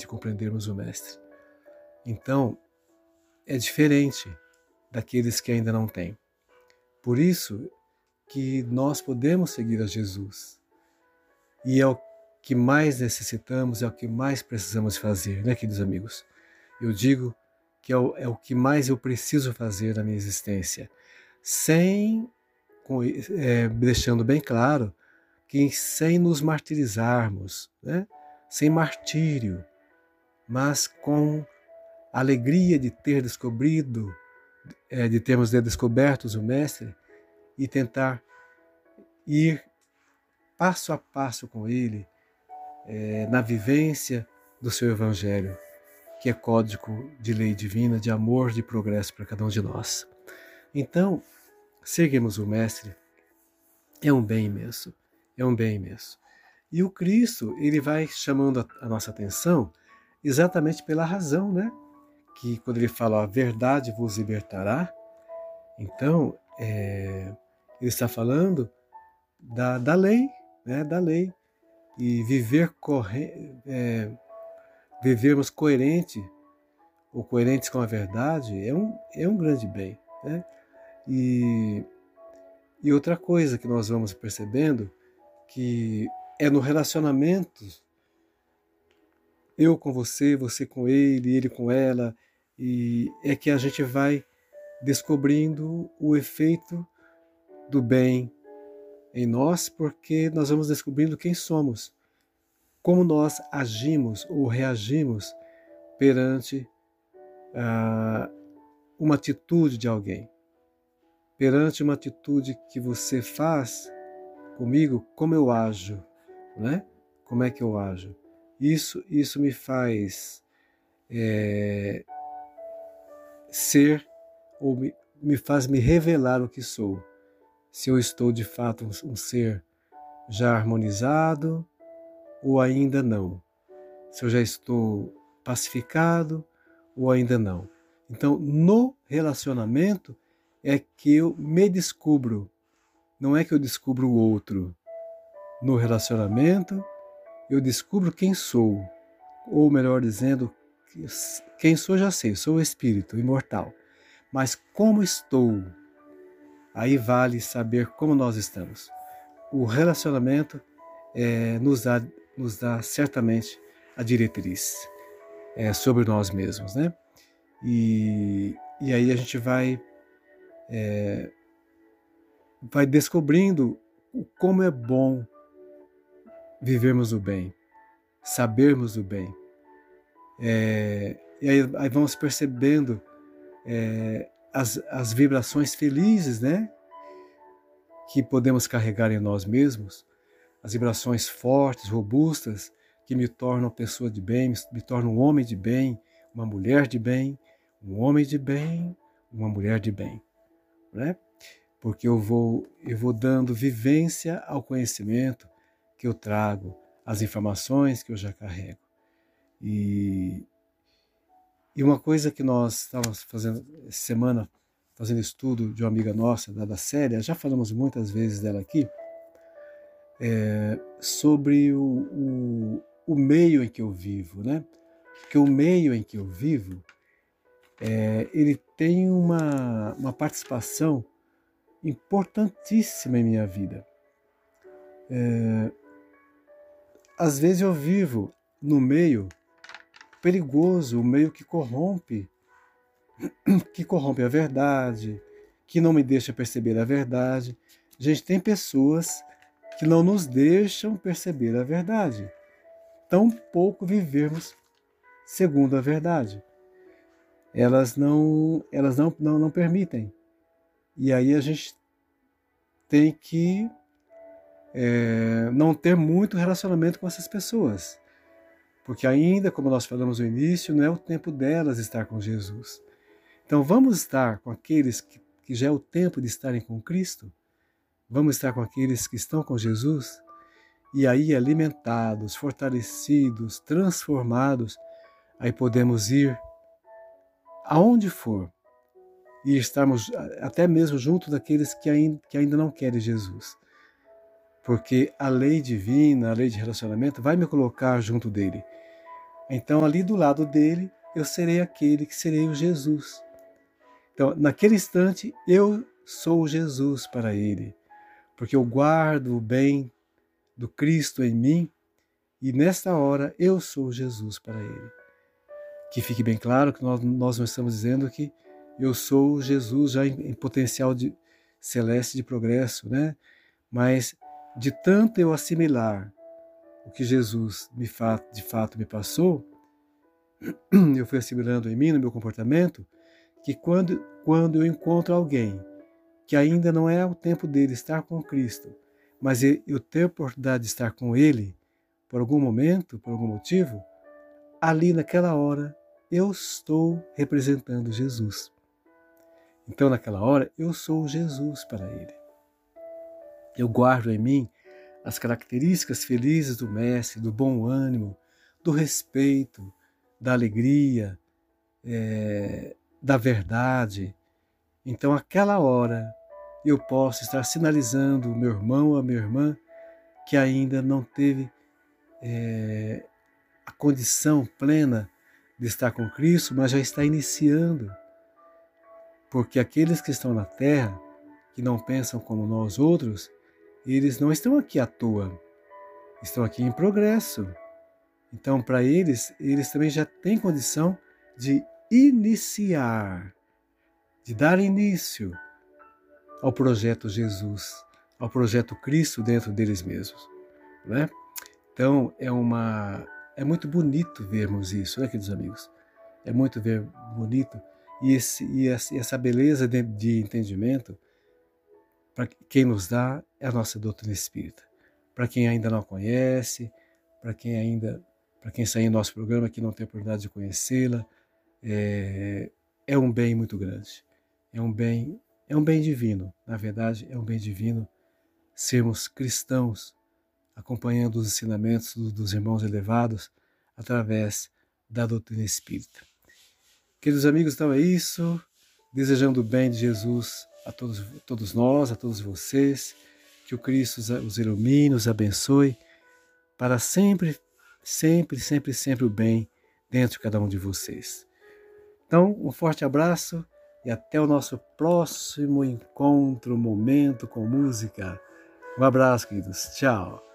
de compreendermos o Mestre. Então, é diferente daqueles que ainda não têm. Por isso que nós podemos seguir a Jesus. E é o que mais necessitamos, é o que mais precisamos fazer, né, queridos amigos? Eu digo que é o que mais eu preciso fazer na minha existência, deixando bem claro que sem nos martirizarmos, né? Sem martírio, mas com a alegria de ter descobrido, de termos descobertos o Mestre e tentar ir passo a passo com Ele, na vivência do seu Evangelho, que é código de lei divina, de amor, de progresso para cada um de nós. Então, seguirmos o Mestre é um bem imenso, é um bem imenso. E o Cristo, ele vai chamando a nossa atenção exatamente pela razão, né? Que quando ele fala, a verdade vos libertará, então, ele está falando da lei, né? Da lei. E vivermos coerentes com a verdade é um grande bem, né? E outra coisa que nós vamos percebendo, que é no relacionamento, eu com você, você com ele com ela, e é que a gente vai descobrindo o efeito do bem em nós, porque nós vamos descobrindo quem somos, como nós agimos ou reagimos perante uma atitude de alguém, perante uma atitude que você faz comigo, como eu ajo, né? Como é que eu ajo? Isso me faz ser, ou me faz me revelar o que sou. Se eu estou de fato um ser já harmonizado ou ainda não. Se eu já estou pacificado ou ainda não. Então, no relacionamento é que eu me descubro. Não é que eu descubro o outro. No relacionamento, eu descubro quem sou. Ou melhor dizendo, quem sou já sei, sou o espírito imortal. Mas como estou? Aí vale saber como nós estamos. O relacionamento nos dá certamente a diretriz sobre nós mesmos, né? E aí a gente vai descobrindo como é bom vivermos o bem, sabermos o bem. E aí vamos percebendo as vibrações felizes, né? Que podemos carregar em nós mesmos, as vibrações fortes, robustas, que me tornam pessoa de bem, me tornam um homem de bem, uma mulher de bem, um homem de bem, uma mulher de bem, né? Porque eu vou dando vivência ao conhecimento que eu trago, às informações que eu já carrego. E uma coisa que nós estávamos fazendo essa semana, fazendo estudo de uma amiga nossa, da Célia, já falamos muitas vezes dela aqui, sobre o meio em que eu vivo, né? Porque o meio em que eu vivo, ele tem uma participação importantíssima em minha vida. Às vezes eu vivo no meio perigoso, o meio que corrompe a verdade, que não me deixa perceber a verdade. Gente, tem pessoas que não nos deixam perceber a verdade, tão pouco vivermos segundo a verdade. Elas não permitem. E aí a gente tem que não ter muito relacionamento com essas pessoas. Porque ainda, como nós falamos no início, não é o tempo delas estar com Jesus. Então vamos estar com aqueles que já é o tempo de estarem com Cristo? Vamos estar com aqueles que estão com Jesus? E aí alimentados, fortalecidos, transformados, aí podemos ir aonde for e estarmos até mesmo junto daqueles que ainda não querem Jesus. Porque a lei divina, a lei de relacionamento vai me colocar junto dele. Então, ali do lado dele, eu serei aquele que serei o Jesus. Então, naquele instante, eu sou Jesus para ele, porque eu guardo o bem do Cristo em mim e nesta hora eu sou Jesus para ele. Que fique bem claro que nós não estamos dizendo que eu sou Jesus já em potencial de celeste de progresso, né? Mas de tanto eu assimilar o que Jesus de fato me passou, eu fui assimilando em mim, no meu comportamento, que quando eu encontro alguém que ainda não é o tempo dele estar com Cristo, mas eu tenho a oportunidade de estar com ele por algum momento, por algum motivo, ali naquela hora eu estou representando Jesus. Então naquela hora eu sou Jesus para ele. Eu guardo em mim as características felizes do Mestre, do bom ânimo, do respeito, da alegria, da verdade. Então, aquela hora, eu posso estar sinalizando o meu irmão ou a minha irmã que ainda não teve a condição plena de estar com Cristo, mas já está iniciando. Porque aqueles que estão na Terra, que não pensam como nós outros, eles não estão aqui à toa, estão aqui em progresso. Então, para eles também já têm condição de iniciar, de dar início ao projeto Jesus, ao projeto Cristo dentro deles mesmos, né? Então, é muito bonito vermos isso, né, queridos amigos? É muito bonito e essa beleza de entendimento, para quem nos dá, é a nossa doutrina espírita. Para quem ainda não conhece, para quem está em nosso programa que não tem a oportunidade de conhecê-la, é um bem muito grande. É um bem divino. Na verdade, é um bem divino sermos cristãos, acompanhando os ensinamentos dos irmãos elevados através da doutrina espírita. Queridos amigos, então é isso. Desejando o bem de Jesus a todos nós, a todos vocês. Que o Cristo os ilumine, os abençoe, para sempre, sempre, sempre, sempre o bem dentro de cada um de vocês. Então, um forte abraço e até o nosso próximo encontro, momento com música. Um abraço, queridos. Tchau.